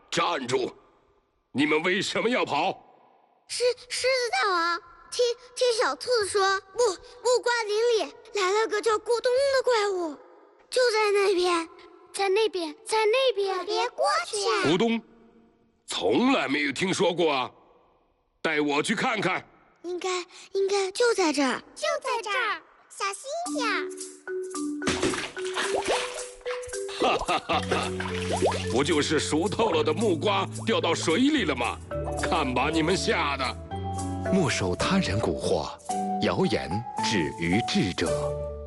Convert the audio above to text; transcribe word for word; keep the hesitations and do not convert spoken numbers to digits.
站住！你们为什么要跑？ 狮狮子大王，听听小兔子说，木木瓜林里来了个叫咕咚的怪物，就在那边，在那边，在那边， 别过去呀！ 咕咚，从来没有听说过啊！带我去看看。 应该应该就在这儿， 就在这儿，小心点！ 哈哈哈哈！不就是熟透了的木瓜掉到水里了吗？看把你们吓的！ 莫受他人蛊惑，谣言止于智者。